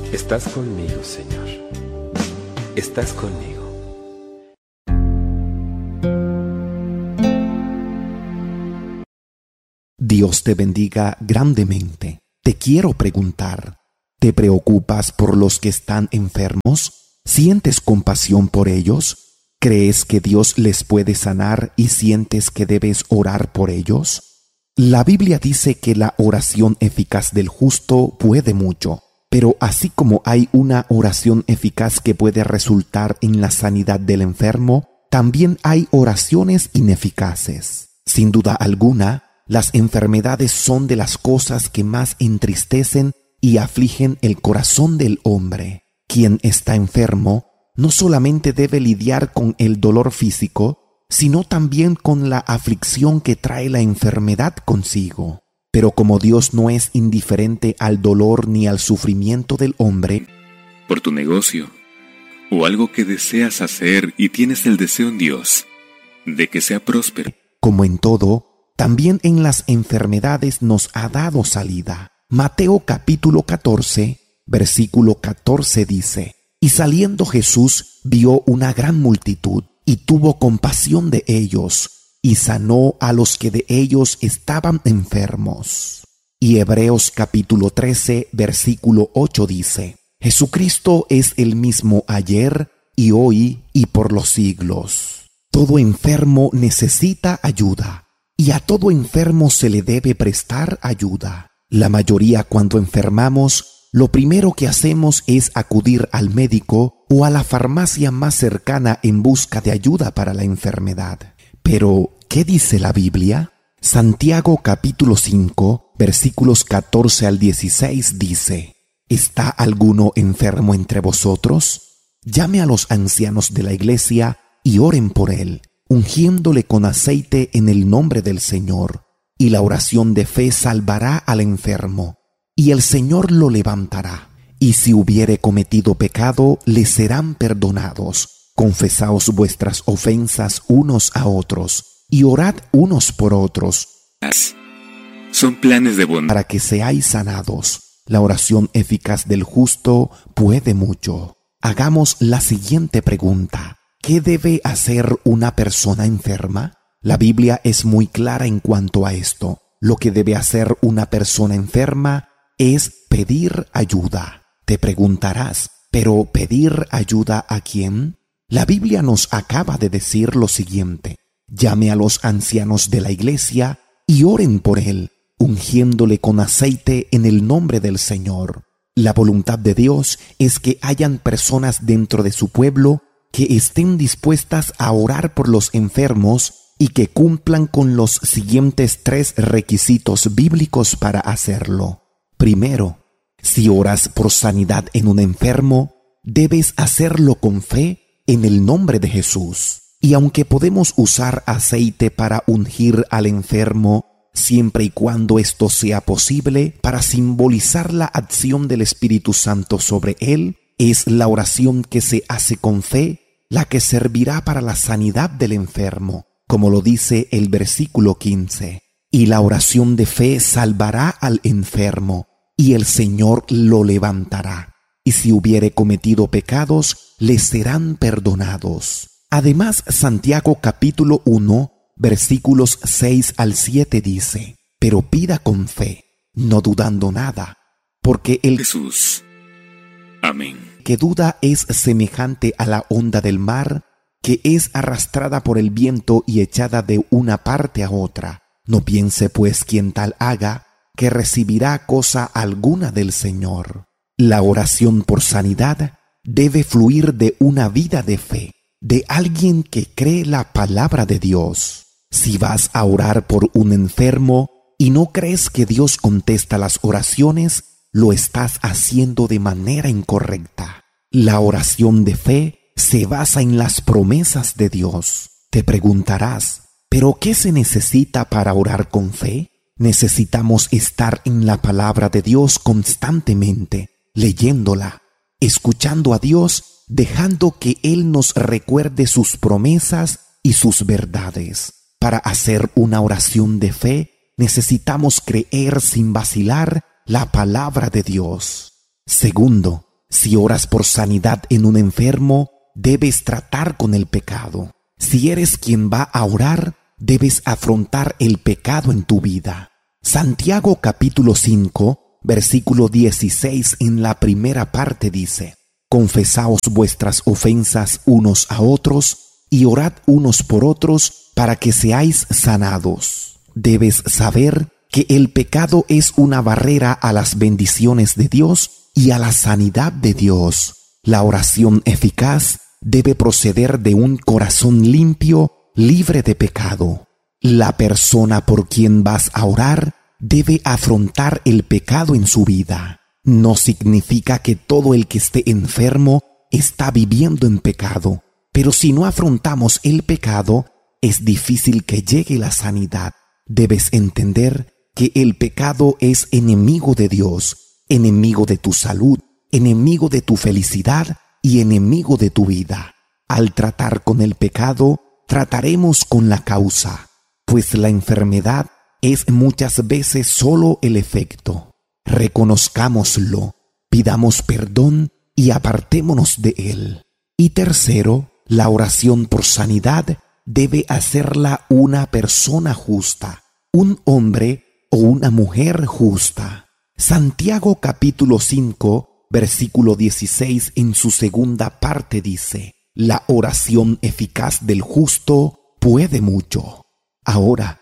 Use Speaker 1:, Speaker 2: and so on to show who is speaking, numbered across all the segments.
Speaker 1: Estás conmigo, Señor. Estás conmigo.
Speaker 2: Dios te bendiga grandemente. Te quiero preguntar, ¿te preocupas por los que están enfermos? ¿Sientes compasión por ellos? ¿Crees que Dios les puede sanar y sientes que debes orar por ellos? La Biblia dice que la oración eficaz del justo puede mucho, pero así como hay una oración eficaz que puede resultar en la sanidad del enfermo, también hay oraciones ineficaces. Sin duda alguna, las enfermedades son de las cosas que más entristecen y afligen el corazón del hombre. Quien está enfermo no solamente debe lidiar con el dolor físico, sino también con la aflicción que trae la enfermedad consigo. Pero como Dios no es indiferente al dolor ni al sufrimiento del hombre,
Speaker 3: por tu negocio o algo que deseas hacer y tienes el deseo en Dios de que sea próspero,
Speaker 2: como en todo, también en las enfermedades nos ha dado salida. Mateo capítulo 14, versículo 14 dice: Y saliendo Jesús vio una gran multitud, y tuvo compasión de ellos, y sanó a los que de ellos estaban enfermos. Y Hebreos capítulo 13, versículo 8 dice: Jesucristo es el mismo ayer, y hoy, y por los siglos. Todo enfermo necesita ayuda, y a todo enfermo se le debe prestar ayuda. La mayoría, cuando enfermamos, lo primero que hacemos es acudir al médico o a la farmacia más cercana en busca de ayuda para la enfermedad. Pero, ¿qué dice la Biblia? Santiago capítulo 5, versículos 14 al 16 dice: ¿Está alguno enfermo entre vosotros? Llame a los ancianos de la iglesia y oren por él, ungiéndole con aceite en el nombre del Señor. Y la oración de fe salvará al enfermo, y el Señor lo levantará. Y si hubiere cometido pecado, le serán perdonados. Confesaos vuestras ofensas unos a otros, y orad unos por otros.
Speaker 3: Son planes de bondad
Speaker 2: para que seáis sanados. La oración eficaz del justo puede mucho. Hagamos la siguiente pregunta: ¿qué debe hacer una persona enferma? La Biblia es muy clara en cuanto a esto. Lo que debe hacer una persona enferma es pedir ayuda. Te preguntarás, ¿pero pedir ayuda a quién? La Biblia nos acaba de decir lo siguiente: llame a los ancianos de la iglesia y oren por él, ungiéndole con aceite en el nombre del Señor. La voluntad de Dios es que hayan personas dentro de su pueblo que estén dispuestas a orar por los enfermos y que cumplan con los siguientes 3 requisitos bíblicos para hacerlo. Primero, si oras por sanidad en un enfermo, debes hacerlo con fe en el nombre de Jesús. Y aunque podemos usar aceite para ungir al enfermo, siempre y cuando esto sea posible, para simbolizar la acción del Espíritu Santo sobre él, es la oración que se hace con fe la que servirá para la sanidad del enfermo, como lo dice el versículo 15. Y la oración de fe salvará al enfermo, y el Señor lo levantará. Y si hubiere cometido pecados, le serán perdonados. Además, Santiago capítulo 1, versículos 6 al 7 dice: pero pida con fe, no dudando nada, porque el
Speaker 3: Jesús. Amén.
Speaker 2: que duda es semejante a la onda del mar, que es arrastrada por el viento y echada de una parte a otra. No piense pues quien tal haga, que recibirá cosa alguna del Señor. La oración por sanidad debe fluir de una vida de fe, de alguien que cree la palabra de Dios. Si vas a orar por un enfermo y no crees que Dios contesta las oraciones, lo estás haciendo de manera incorrecta. La oración de fe se basa en las promesas de Dios. Te preguntarás, ¿pero qué se necesita para orar con fe? Necesitamos estar en la palabra de Dios constantemente, leyéndola, escuchando a Dios, dejando que Él nos recuerde sus promesas y sus verdades. Para hacer una oración de fe, necesitamos creer sin vacilar la palabra de Dios. Segundo, Si oras por sanidad en un enfermo, debes tratar con el pecado. Si eres quien va a orar, debes afrontar el pecado en tu vida. Santiago capítulo 5, versículo 16 en la primera parte dice: Confesaos vuestras ofensas unos a otros y orad unos por otros para que seáis sanados. Debes saber que el pecado es una barrera a las bendiciones de Dios y a la sanidad de Dios. La oración eficaz debe proceder de un corazón limpio, libre de pecado. La persona por quien vas a orar debe afrontar el pecado en su vida. No significa que todo el que esté enfermo está viviendo en pecado, pero si no afrontamos el pecado, es difícil que llegue la sanidad. Debes entender que el pecado es enemigo de Dios, enemigo de tu salud, enemigo de tu felicidad y enemigo de tu vida. Al tratar con el pecado, trataremos con la causa, pues la enfermedad es muchas veces solo el efecto. Reconozcámoslo, pidamos perdón y apartémonos de él. Y tercero, la oración por sanidad debe hacerla una persona justa, un hombre o una mujer justa. Santiago capítulo 5, versículo 16 en su segunda parte dice: La oración eficaz del justo puede mucho. Ahora,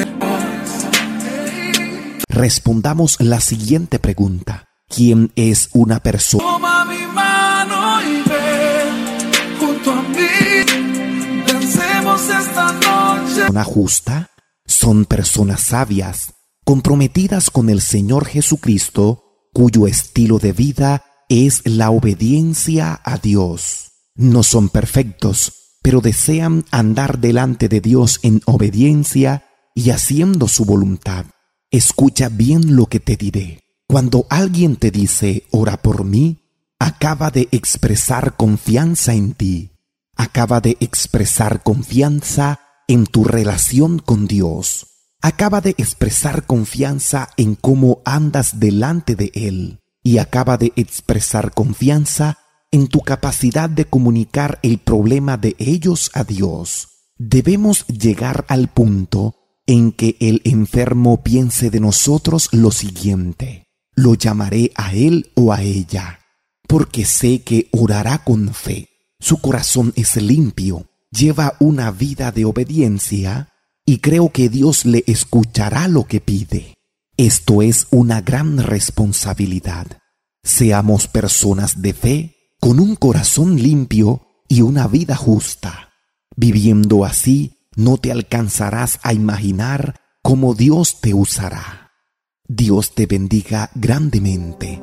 Speaker 2: respondamos la siguiente pregunta: ¿quién es una persona?
Speaker 4: Toma mi mano y ven junto a mí, dancemos esta noche.
Speaker 2: Justa son personas sabias, comprometidas con el Señor Jesucristo, cuyo estilo de vida es la obediencia a Dios. No son perfectos, pero desean andar delante de Dios en obediencia y haciendo su voluntad. Escucha bien lo que te diré. Cuando alguien te dice, ora por mí, acaba de expresar confianza en ti. Acaba de expresar confianza en tu relación con Dios. Acaba de expresar confianza en cómo andas delante de Él. Y acaba de expresar confianza en tu capacidad de comunicar el problema de ellos a Dios. Debemos llegar al punto en que el enfermo piense de nosotros lo siguiente: lo llamaré a él o a ella, porque sé que orará con fe. Su corazón es limpio, lleva una vida de obediencia y creo que Dios le escuchará lo que pide. Esto es una gran responsabilidad. Seamos personas de fe, con un corazón limpio y una vida justa. Viviendo así, no te alcanzarás a imaginar cómo Dios te usará. Dios te bendiga grandemente.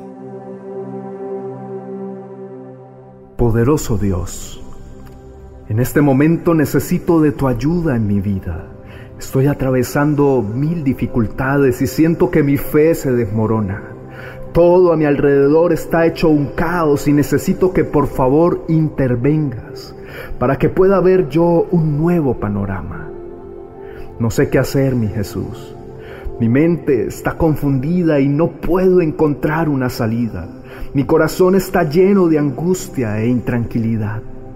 Speaker 5: Poderoso Dios, en este momento necesito de tu ayuda en mi vida. Estoy atravesando 1000 dificultades y siento que mi fe se desmorona. Todo a mi alrededor está hecho un caos y necesito que por favor intervengas para que pueda ver yo un nuevo panorama. No sé qué hacer, mi Jesús. Mi mente está confundida y no puedo encontrar una salida. Mi corazón está lleno de angustia e intranquilidad.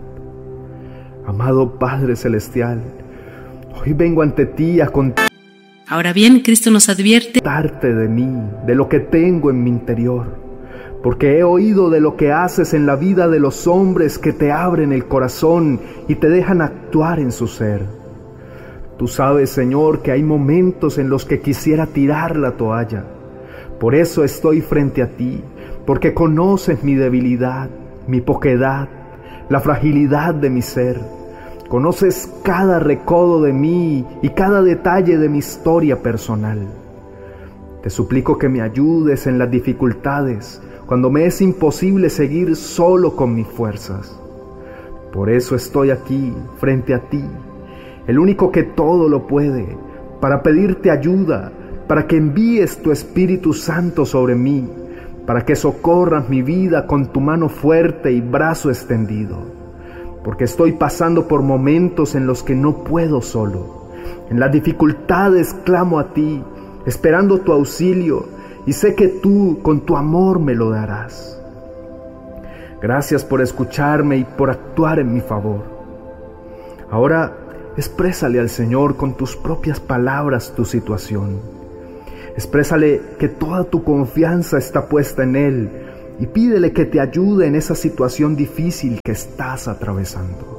Speaker 5: Amado Padre Celestial, hoy vengo ante ti a
Speaker 6: Ahora bien, Cristo nos advierte
Speaker 5: de mí, de lo que tengo en mi interior, porque he oído de lo que haces en la vida de los hombres que te abren el corazón y te dejan actuar en su ser. Tú sabes, Señor, que hay momentos en los que quisiera tirar la toalla. Por eso estoy frente a ti, porque conoces mi debilidad, mi poquedad, la fragilidad de mi ser. Conoces cada recodo de mí y cada detalle de mi historia personal. Te suplico que me ayudes en las dificultades, cuando me es imposible seguir solo con mis fuerzas. Por eso estoy aquí, frente a ti, el único que todo lo puede, para pedirte ayuda, para que envíes tu Espíritu Santo sobre mí, para que socorras mi vida con tu mano fuerte y brazo extendido. Porque estoy pasando por momentos en los que no puedo solo. En las dificultades clamo a ti, esperando tu auxilio, y sé que tú con tu amor me lo darás. Gracias por escucharme y por actuar en mi favor. Ahora, exprésale al Señor con tus propias palabras tu situación. Exprésale que toda tu confianza está puesta en Él y pídele que te ayude en esa situación difícil que estás atravesando.